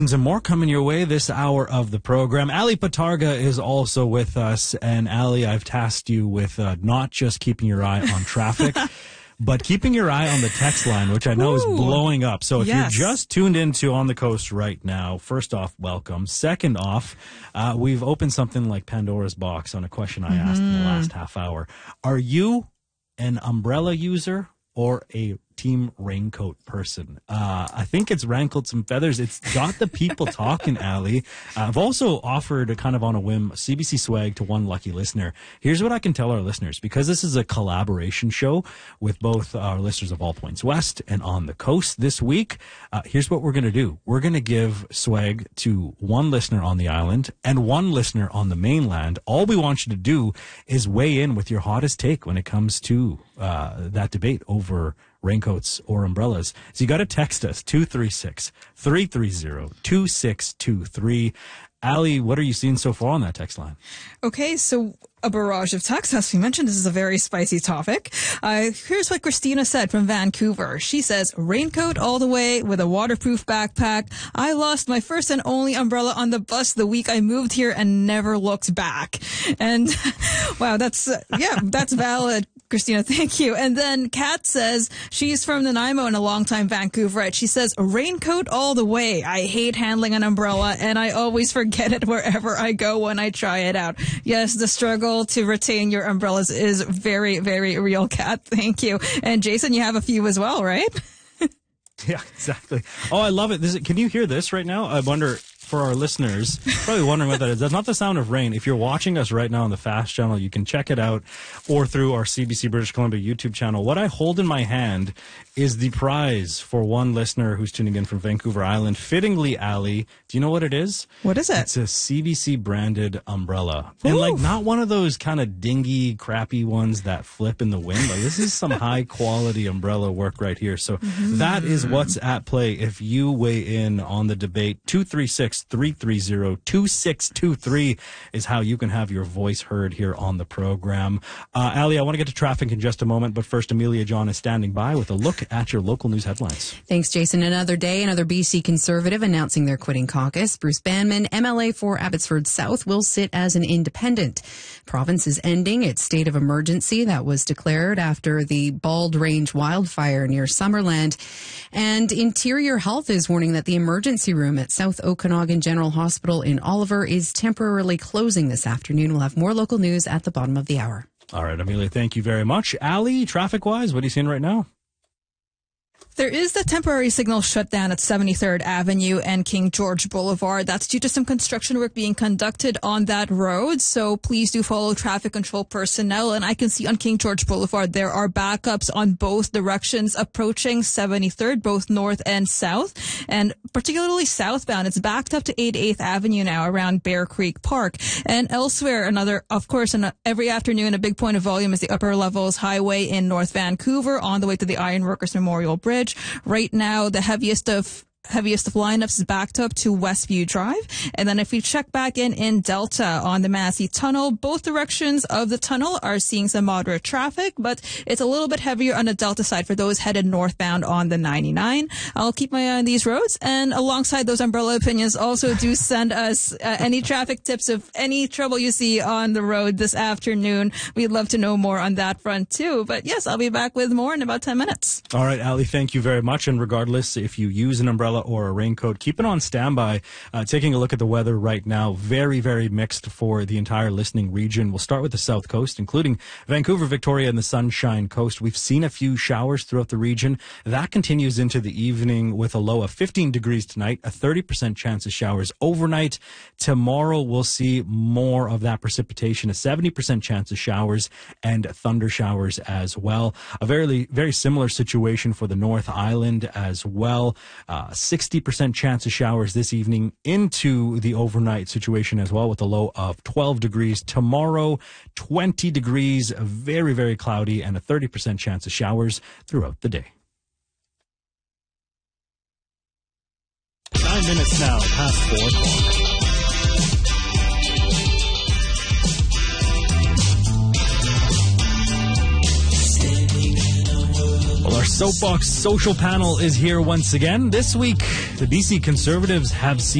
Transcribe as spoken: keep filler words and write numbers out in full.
And more coming your way this hour of the program. Ali Patarga is also with us. And Ali, I've tasked you with uh, not just keeping your eye on traffic, but keeping your eye on the text line, which I know Ooh, is blowing up. So if yes. you're just tuned into On the Coast right now, first off, welcome. Second off, uh, we've opened something like Pandora's box on a question I mm-hmm. asked in the last half hour. Are you an umbrella user or a team raincoat person? Uh, I think it's rankled some feathers. It's got the people talking, Ali. Uh, I've also offered a kind of on a whim C B C swag to one lucky listener. Here's what I can tell our listeners. Because this is a collaboration show with both our listeners of All Points West and On the Coast this week, uh, here's what we're going to do. We're going to give swag to one listener on the island and one listener on the mainland. All we want you to do is weigh in with your hottest take when it comes to uh, that debate over raincoats or umbrellas. So you got to text us, two three six, three three zero, two six two three. Ali, what are you seeing so far on that text line? Okay, so a barrage of texts. As we mentioned, this is a very spicy topic. Uh, here's what Christina said from Vancouver. She says, raincoat all the way with a waterproof backpack. I lost my first and only umbrella on the bus the week I moved here and never looked back. And wow, that's, uh, yeah, that's valid. Christina, thank you. And then Kat says she's from Nanaimo and a longtime Vancouverite. She says, raincoat all the way. I hate handling an umbrella and I always forget it wherever I go when I try it out. Yes, the struggle to retain your umbrellas is very, very real, Kat. Thank you. And Jason, you have a few as well, right? Yeah, exactly. Oh, I love it. This is, can you hear this right now? I wonder, for our listeners, probably wondering what that is. That's not the sound of rain. If you're watching us right now on the Fast channel, you can check it out, or through our C B C British Columbia YouTube channel. What I hold in my hand is the prize for one listener who's tuning in from Vancouver Island. Fittingly, Ali, do you know what it is? What is it? It's a C B C branded umbrella. Ooh. And like not one of those kind of dingy, crappy ones that flip in the wind. Like this is some high quality umbrella work right here. So mm-hmm. that is what's at play if you weigh in on the debate. two three six, three three zero, two six two three is how you can have your voice heard here on the program. Uh, Ali, I want to get to traffic in just a moment, but first, Amelia John is standing by with a look at your local news headlines. Thanks, Jason. Another day, another B C Conservative announcing they're quitting caucus. Bruce Banman, M L A for Abbotsford South, will sit as an independent. Province is ending its state of emergency that was declared after the Bald Range wildfire near Summerland. And Interior Health is warning that the emergency room at South Okanagan General Hospital in Oliver is temporarily closing this afternoon. We'll have more local news at the bottom of the hour. All right, Amelia, thank you very much. Ali, traffic-wise, what are you seeing right now? There is the temporary signal shutdown at seventy-third Avenue and King George Boulevard. That's due to some construction work being conducted on that road. So please do follow traffic control personnel. And I can see on King George Boulevard, there are backups on both directions approaching seventy-third, both north and south. And particularly southbound, it's backed up to eighty-eighth Avenue now around Bear Creek Park. And elsewhere, another, of course, and every afternoon, a big point of volume is the Upper Levels Highway in North Vancouver on the way to the Ironworkers Memorial Bridge. Right now, the heaviest of heaviest of lineups is backed up to Westview Drive. And then if we check back in in Delta on the Massey Tunnel, both directions of the tunnel are seeing some moderate traffic, but it's a little bit heavier on the Delta side for those headed northbound on the ninety-nine. I'll keep my eye on these roads. And alongside those umbrella opinions, also do send us uh, any traffic tips of any trouble you see on the road this afternoon. We'd love to know more on that front too. But yes, I'll be back with more in about ten minutes. All right, Ali, thank you very much. And regardless, if you use an umbrella or a raincoat, keep it on standby. Uh, taking a look at the weather right now, very, very mixed for the entire listening region. We'll start with the south coast, including Vancouver, Victoria, and the Sunshine Coast. We've seen a few showers throughout the region. That continues into the evening with a low of fifteen degrees tonight, a thirty percent chance of showers overnight. Tomorrow, we'll see more of that precipitation, a seventy percent chance of showers and thunder showers as well. A very, very similar situation for the North Island as well. Uh, sixty percent chance of showers this evening into the overnight situation as well with a low of twelve degrees. Tomorrow, twenty degrees, very, very cloudy, and a thirty percent chance of showers throughout the day. Nine minutes now past four o'clock. Well, Our Soapbox Social Panel is here once again. This week, the B C Conservatives have seen